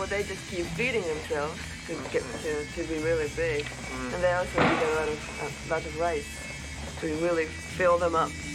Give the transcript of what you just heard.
well, they just keep feeding themselves to be really big. And they also eat a lot of rice to really fill them up.